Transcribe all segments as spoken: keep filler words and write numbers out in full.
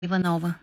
Иванова.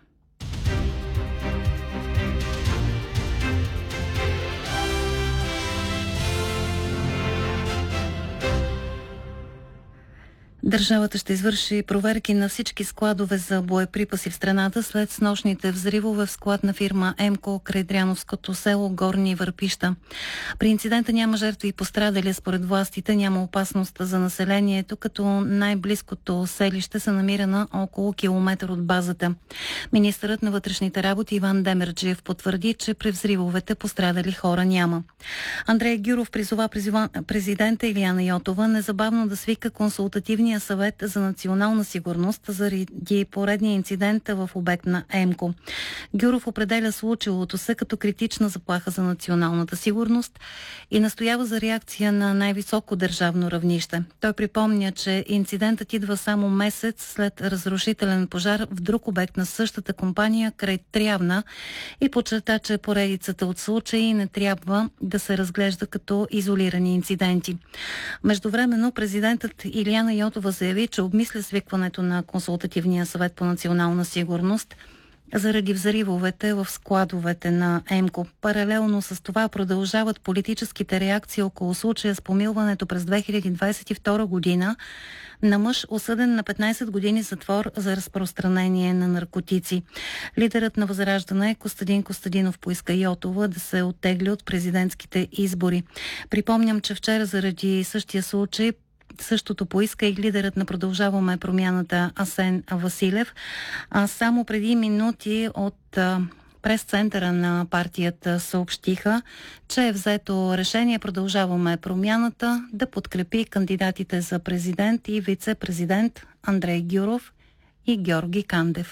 Държавата ще извърши проверки на всички складове за боеприпаси в страната след снощните взривове в склад на фирма ЕМКО край Дряновското село Горни Върпища. При инцидента няма жертви и пострадали. Според властите няма опасност за населението, като най-близкото селище се намира на около километър от базата. Министърът на вътрешните работи Иван Демерджиев потвърди, че при взривовете пострадали хора няма. Андрей Гюров призова президента Илияна Йотова незабавно да свика консултативни съвет за национална сигурност заради поредния инцидент в обект на ЕМКО. Гюров определя случилото се като критична заплаха за националната сигурност и настоява за реакция на най-високо държавно равнище. Той припомня, че инцидентът идва само месец след разрушителен пожар в друг обект на същата компания край Трявна и подчерта, че поредицата от случаи не трябва да се разглежда като изолирани инциденти. Междувременно президентът Илияна Йотова заяви, че обмисля свикването на консултативния съвет по национална сигурност заради взривовете в складовете на ЕМКО. Паралелно с това продължават политическите реакции около случая с помилването през две хиляди двадесет и втора година на мъж, осъден на петнадесет години затвор за разпространение на наркотици. Лидерът на Възраждане Костадин Костадинов поиска Йотова да се оттегли от президентските избори. Припомням, че вчера заради същия случай Същото поиска и лидерът на Продължаваме промяната Асен Василев. А само преди минути от прес-центъра на партията съобщиха, че е взето решение Продължаваме промяната да подкрепи кандидатите за президент и вице-президент Андрей Гюров и Георги Кандев.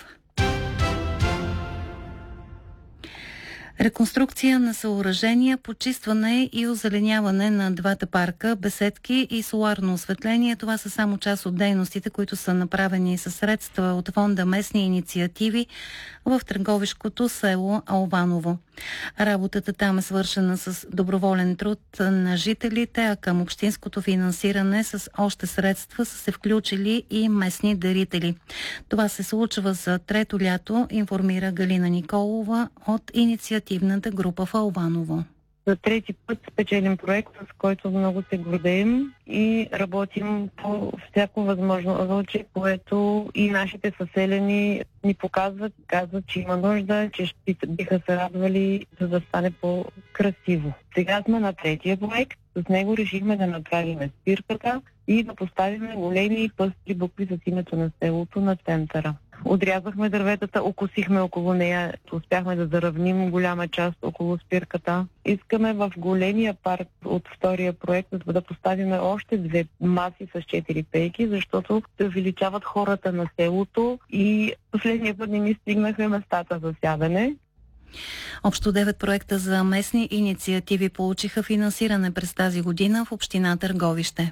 Реконструкция на съоръжения, почистване и озеленяване на двата парка, беседки и соларно осветление. Това са само част от дейностите, които са направени със средства от фонда Местни инициативи в търговишкото село Албаново. Работата там е свършена с доброволен труд на жителите, а към общинското финансиране с още средства са се включили и местни дарители. Това се случва за трето лято, информира Галина Николова от инициативната група в Албаново. За трети път спечелим проект, с който много се гордеем и работим по всяко възможно случай, което и нашите съселени ни показват, казват, че има нужда, че ще биха се радвали, за да стане по-красиво. Сега сме на третия проект. С него решихме да направим спирката и да поставим големи пъстри букви с името на селото на центъра. Отрязахме дърветата, окосихме около нея, успяхме да заравним голяма част около спирката. Искаме в големия парк от втория проект да поставим още две маси с четири пейки, защото се увеличават хората на селото и последния път не ни стигнаха местата за сядане. Общо девет проекта за местни инициативи получиха финансиране през тази година в община Търговище.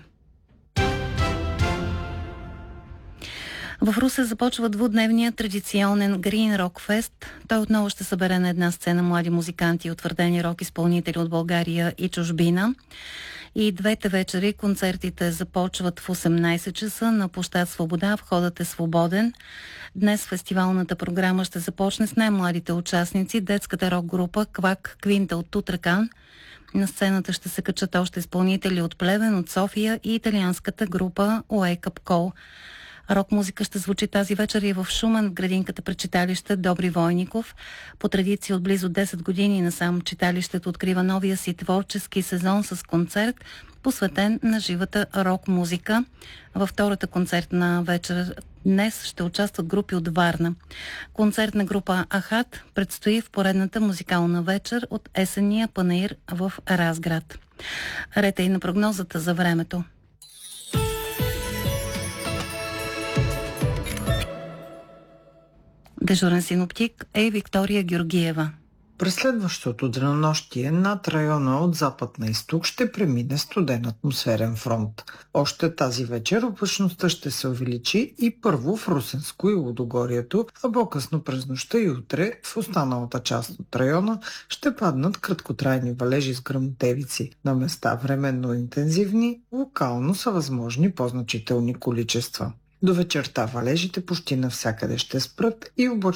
В Русе започва двудневния традиционен Green Rock Fest. Той отново ще събере на една сцена млади музиканти и утвърдени рок-изпълнители от България и чужбина. И двете вечери концертите започват в осемнадесет часа на площад Свобода. Входът е свободен. Днес фестивалната програма ще започне с най-младите участници, детската рок-група Квак Квинта от Тутракан. На сцената ще се качат още изпълнители от Плевен, от София и италианската група Wake Up Call. Рок-музика ще звучи тази вечер и в Шумен, в градинката пред читалище Добри Войников. По традиция от близо десет години насам читалището открива новия си творчески сезон с концерт, посветен на живата рок-музика. Във втората концертна вечер днес ще участват групи от Варна. Концертна група Ахат предстои в поредната музикална вечер от есенния панаир в Разград. Рета и на прогнозата за времето. Дежурен синоптик е Виктория Георгиева. През следващото денонощие над района от запад на изток ще премине студен атмосферен фронт. Още тази вечер облачността ще се увеличи и първо в Русенско и Лудогорието, а по-късно през нощта и утре в останалата част от района ще паднат краткотрайни валежи с гръмотевици. На места временно интензивни, локално са възможни по-значителни количества. До вечерта валежите почти навсякъде ще спрат и облачността